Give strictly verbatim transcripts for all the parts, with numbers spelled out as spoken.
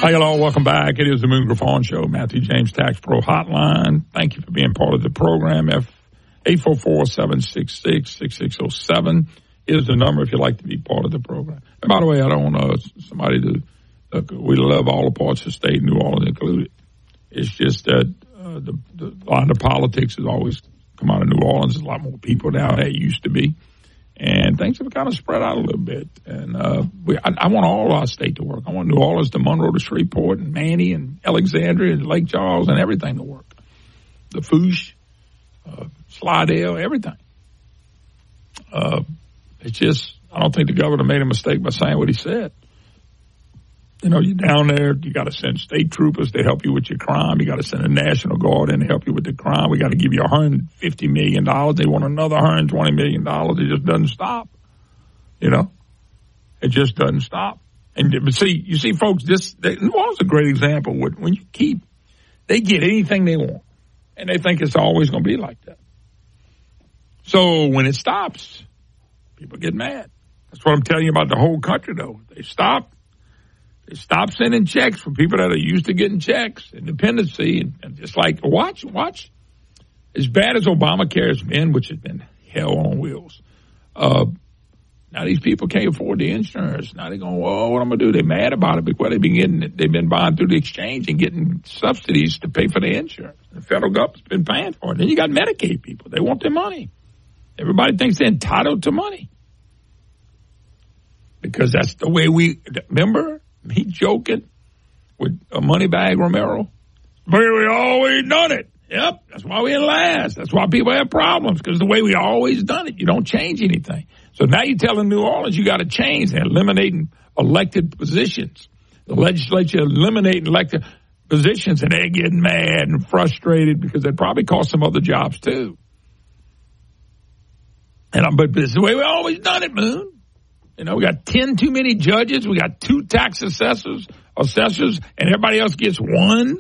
Hi, hello. Welcome back. It is the Moon Griffon Show, Matthew James Tax Pro Hotline. Thank you for being part of the program. F eight four four, seven six six, six six zero seven is the number if you'd like to be part of the program. And by the way, I don't want uh, somebody to, uh, we love all the parts of the state, New Orleans included. It's just that uh, the, the, a lot of the politics has always come out of New Orleans. There's a lot more people down there used to be. And things have kind of spread out a little bit. And uh, we, I, I want all our state to work. I want New Orleans to Monroe to Shreveport and Manny and Alexandria and Lake Charles and everything to work. The Fouche, uh, Slidell, everything. Uh, it's just, I don't think the governor made a mistake by saying what he said. You know, you're down there, you got to send state troopers to help you with your crime. You got to send a National Guard in to help you with the crime. We got to give you one hundred fifty million dollars. They want another one hundred twenty million dollars. It just doesn't stop. You know, it just doesn't stop. And but see, you see, folks, this, they, New Orleans is a great example. When you keep, they get anything they want, and they think it's always going to be like that. So when it stops, people get mad. That's what I'm telling you about the whole country, though. They stop. They stop sending checks for people that are used to getting checks and dependency. And, and just like, watch, watch. As bad as Obamacare has been, which has been hell on wheels, uh, now these people can't afford the insurance. Now they're going, well, what am I going to do? They're mad about it because they've been getting, they've been buying through the exchange and getting subsidies to pay for the insurance. The federal government's been paying for it. Then you got Medicaid people. They want their money. Everybody thinks they're entitled to money because that's the way we, remember? Me joking with a money bag Romero. The way we always done it. Yep, that's why we didn't last. That's why people have problems, because the way we always done it. You don't change anything. So now you're telling New Orleans you got to change. They're eliminating elected positions. The legislature eliminating elected positions, and they're getting mad and frustrated because that probably cost some other jobs too. And I'm, but this is the way we always done it, Moon. You know, we got ten too many judges. We got two tax assessors, assessors, and everybody else gets one.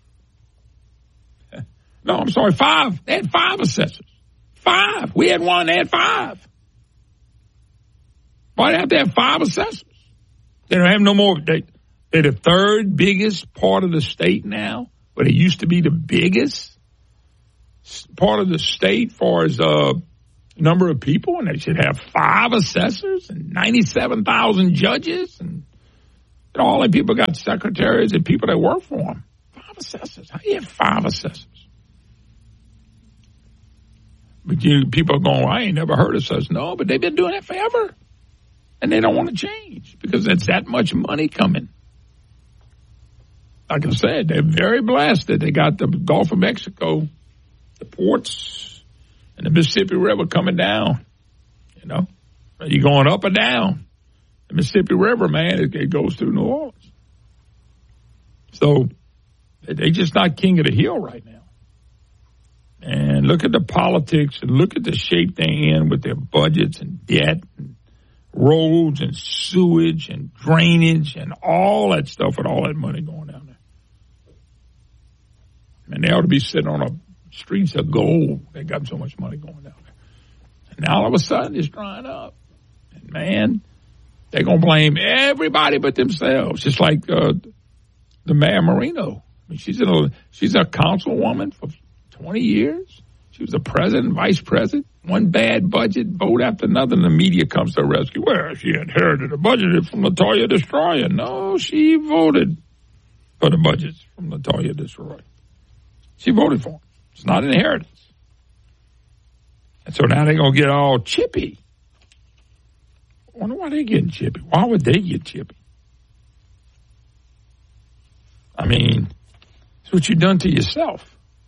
No, I'm sorry, five. They had five assessors. Five. We had one. They had five. Why do they have to have five assessors? They don't have no more. They, they're the third biggest part of the state now, but it used to be the biggest part of the state as far as uh, number of people, and they should have five assessors and ninety-seven thousand judges, and you know, all the people got secretaries and people that work for them. Five assessors. How do you have five assessors? But you, people are going, well, I ain't never heard of such. No, but they've been doing it forever, and they don't want to change because it's that much money coming. Like I said, they're very blessed that they got the Gulf of Mexico, the ports, and the Mississippi River coming down. You know, are you going up or down? The Mississippi River, man, it, it goes through New Orleans. So they're just not king of the hill right now. And look at the politics and look at the shape they're in with their budgets and debt and roads and sewage and drainage and all that stuff with all that money going down there. And they ought to be sitting on a streets of gold. They got so much money going down there. And now all of a sudden it's drying up. And man, they're going to blame everybody but themselves. Just like uh, the Mayor Marino. I mean, she's, a, she's a councilwoman for twenty years. She was the president, vice president. One bad budget, vote after another, and the media comes to her rescue. Well, she inherited a budget from Latoya Destroyer. No, she voted for the budgets from Latoya Destroyer. She voted for them. It's not an inheritance. And so now they're going to get all chippy. I wonder why they're getting chippy. Why would they get chippy? I mean, it's what you've done to yourself.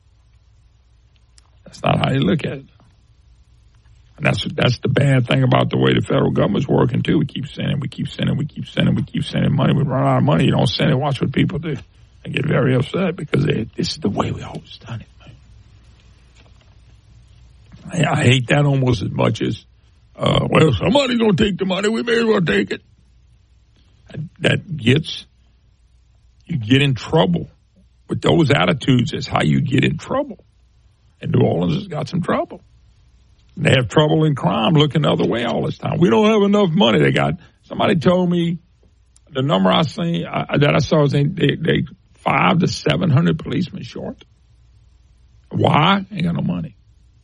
That's not how you look at it. And that's that's the bad thing about the way the federal government's working, too. We keep sending, we keep sending, we keep sending, we keep sending money. We run out of money. You don't send it. Watch what people do. They get very upset because they, this is the way we always done it, man. I, I hate that almost as much as, uh, well, somebody's going to take the money. We may as well take it. And that gets, you get in trouble. With those attitudes is how you get in trouble. And New Orleans has got some trouble. They have trouble in crime looking the other way all this time. We don't have enough money. They got, somebody told me the number I seen uh, that I saw is they, they, they five to seven hundred policemen short. Why? Ain't got no money.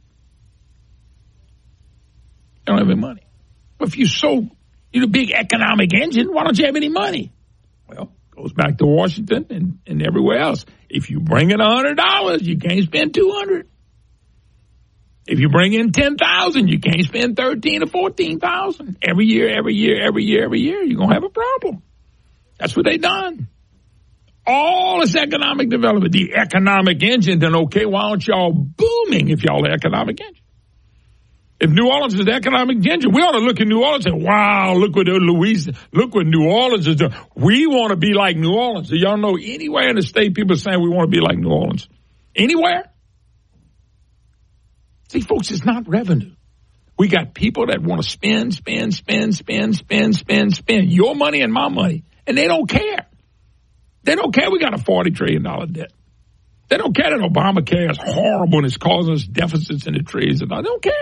They don't have any money. But if you're so, you're a big economic engine, why don't you have any money? Well, goes back to Washington and, and everywhere else. If you bring in one hundred dollars, you can't spend two hundred dollars. If you bring in ten thousand dollars, you can't spend thirteen thousand or fourteen thousand dollars. Every year, every year, every year, every year, you're going to have a problem. That's what they done. All this economic development, the economic engine, then okay, why aren't y'all booming if y'all are economic engine? If New Orleans is the economic engine, we ought to look at New Orleans and say, wow, look what Louisiana, look what New Orleans is doing. We want to be like New Orleans. Do y'all know anywhere in the state people are saying we want to be like New Orleans? Anywhere? See, folks, it's not revenue. We got people that want to spend, spend, spend, spend, spend, spend, spend. Your money and my money. And they don't care. They don't care we got a forty trillion dollars debt. They don't care that Obamacare is horrible and it's causing us deficits in the trees. They don't care.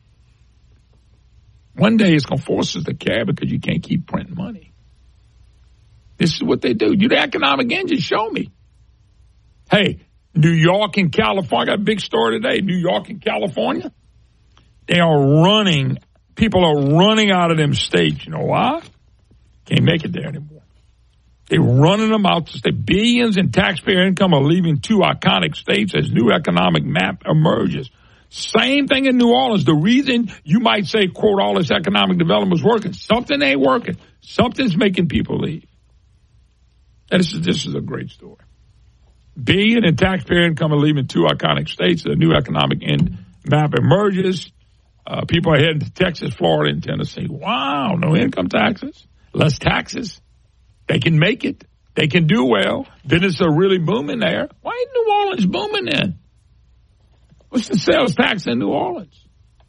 One day it's going to force us to care because you can't keep printing money. This is what they do. You're the economic engine. Show me. Hey, New York and California, got a big story today. New York and California, they are running. People are running out of them states. You know why? Can't make it there anymore. They're running them out to stay. Billions in taxpayer income are leaving two iconic states as new economic map emerges. Same thing in New Orleans. The reason you might say, quote, all this economic development is working, something ain't working. Something's making people leave. And this is, this is a great story. Billion in taxpayer income are leaving two iconic states. A new economic end map emerges. Uh, people are heading to Texas, Florida, and Tennessee. Wow, no income taxes, less taxes. They can make it. They can do well. Business are really booming there. Why ain't New Orleans booming then? What's the sales tax in New Orleans?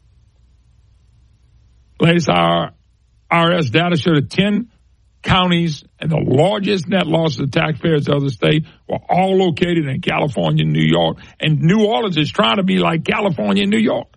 Latest I R S data showed that ten counties and the largest net losses of taxpayers in other states were all located in California and New York. And New Orleans is trying to be like California and New York.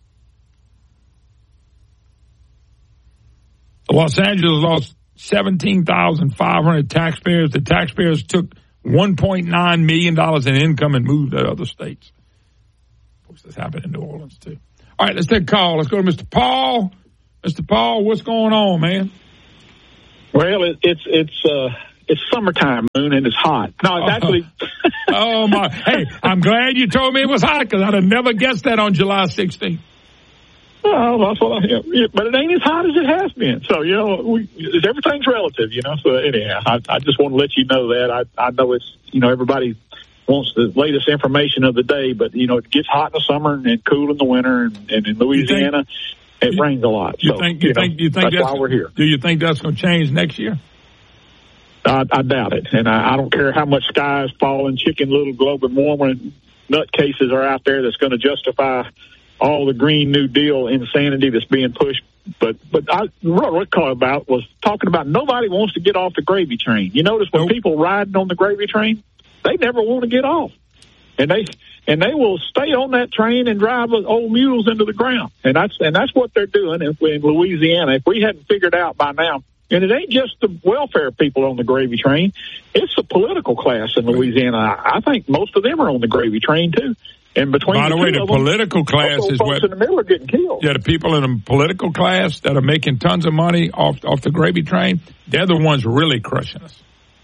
Los Angeles lost seventeen thousand five hundred taxpayers. The taxpayers took one point nine million dollars in income and moved to other states. This happened in New Orleans, too. All right, let's take a call. Let's go to Mister Paul. Mister Paul, what's going on, man? Well, it, it's it's uh, it's summertime, Moon, and it's hot. No, it's actually. Oh, my. Hey, I'm glad you told me it was hot because I'd have never guessed that on July sixteenth. Well, that's what I hear. But it ain't as hot as it has been. So, you know, we, everything's relative, you know. So, anyhow, I, I just want to let you know that. I, I know it's, you know, everybody wants the latest information of the day, but, you know, it gets hot in the summer and cool in the winter, and, and in Louisiana, think, it rains a lot. You so, think, you, you think, know, you think that's, that's why we're here. Do you think that's going to change next year? I, I doubt it, and I, I don't care how much sky is falling, chicken little global warming nutcases are out there that's going to justify all the Green New Deal insanity that's being pushed. But but I, what Rick called about was talking about nobody wants to get off the gravy train. You notice when nope. people riding on the gravy train, they never want to get off, and they and they will stay on that train and drive old mules into the ground, and that's and that's what they're doing in, in Louisiana. If we hadn't figured out by now, and it ain't just the welfare people on the gravy train, it's the political class in Louisiana. I, I think most of them are on the gravy train too. And between by the, the way, the political them, class is what in the middle are getting killed. Yeah, the people in the political class that are making tons of money off off the gravy train, they're the ones really crushing us.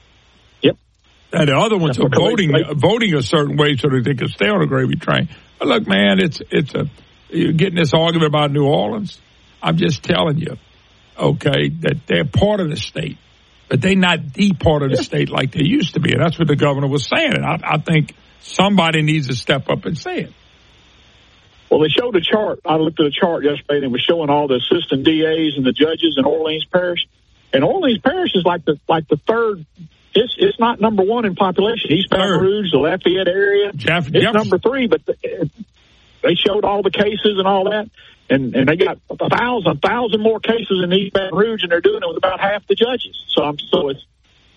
And the other ones That's are voting they, voting a certain way so that they can stay on a gravy train. But look, man, it's it's a you're getting this argument about New Orleans. I'm just telling you, okay, that they're part of the state, but they're not the part of the state like they used to be. And that's what the governor was saying. And I, I think somebody needs to step up and say it. Well, they showed a chart. I looked at a chart yesterday, and it was showing all the assistant D As and the judges in Orleans Parish. And Orleans Parish is like the like the third. It's it's not number one in population. East Baton Rouge, the Lafayette area, Jeff, it's Jeff. number three. But the, they showed all the cases and all that, and and they got a thousand, a thousand more cases in East Baton Rouge, and they're doing it with about half the judges. So I'm so it's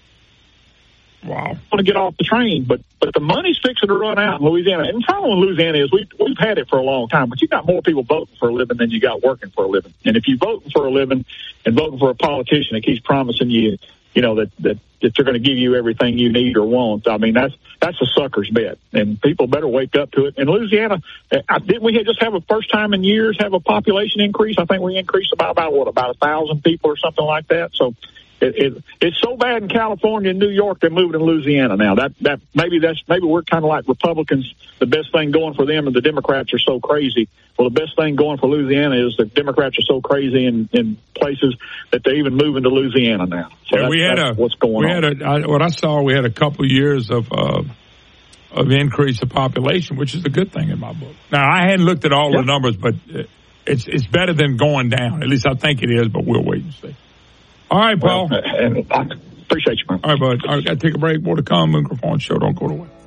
wow. I want to get off the train, but but the money's fixing to run out in Louisiana. And the problem with Louisiana is we we've had it for a long time, but you got more people voting for a living than you got working for a living. And if you're voting for a living and voting for a politician that keeps promising you you know, that, that, that they're going to give you everything you need or want. I mean, that's, that's a sucker's bet, and people better wake up to it. In Louisiana, I, didn't we just have a first time in years have a population increase? I think we increased about, about what, about a thousand people or something like that. So it, it, it's so bad in California and New York, they're moving to Louisiana now. That, that, maybe that's, maybe we're kind of like Republicans. The best thing going for them and the Democrats are so crazy. Well, the best thing going for Louisiana is the Democrats are so crazy in, in places that they're even moving to Louisiana now. So yeah, that's, we had that's a, what's going we on. Had a, I, what I saw, we had a couple of years of, uh, of increase of population, which is a good thing in my book. Now, I hadn't looked at all yeah. the numbers, but it's, it's better than going down. At least I think it is, but we'll wait and see. All right, Paul. Well, and I appreciate you, man. All right, bud. All right, got to take a break. More to come. Moon Griffon Show. Don't go away.